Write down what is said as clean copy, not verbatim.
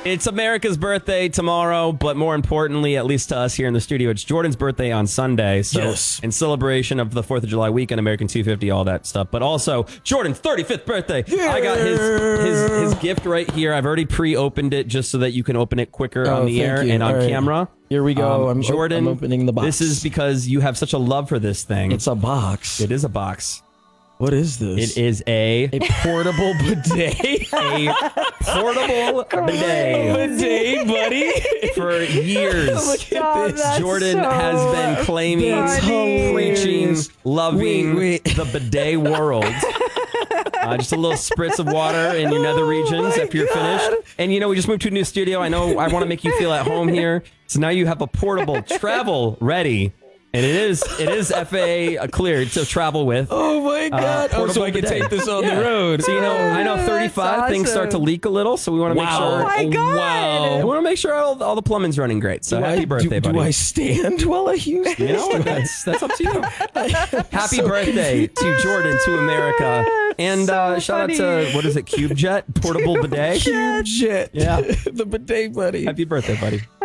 It's America's birthday tomorrow, but more importantly, at least to us here in the studio, it's Jordan's birthday on Sunday. So Yes. in celebration of the 4th of July weekend, American 250, all that stuff. But also Jordan's 35th birthday. Yeah. I got his gift right here. I've already pre-opened it just so that you can open it quicker on the air and on camera. Here we go. Jordan, I'm opening the box. This is because you have such a love for this thing. It's a box. It is a box. What is this? It is a portable bidet. a portable bidet. Bidet, buddy. For years, Look at this. Jordan has been claiming, That's preaching, hilarious. loving Wait. the bidet world. Just a little spritz of water in your nether regions after you're finished. And you know, we just moved to a new studio. I know I want to make you feel at home here. So now you have a portable travel ready. And it is FAA cleared to travel with. Oh my God! So I can bidet. take this on the road. So you know, I know 35 things start to leak a little, so we want to make sure. Oh my God. Wow! We want to make sure all the plumbing's running great. So happy birthday, buddy. Do I stand while I use this? You know, that's up to you. Happy birthday to Jordan, to America. And shout out to, what is it, CubeJet? Portable bidet? CubeJet. Yeah. The bidet, buddy. Happy birthday, buddy.